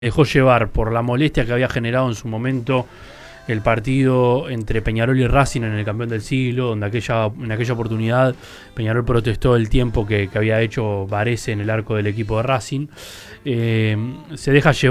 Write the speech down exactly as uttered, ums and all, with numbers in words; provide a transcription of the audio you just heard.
dejó llevar por la molestia que había generado en su momento el partido entre Peñarol y Racing en el campeón del siglo, donde aquella, en aquella oportunidad Peñarol protestó el tiempo que, que había hecho Varese en el arco del equipo de Racing. Eh, se deja llevar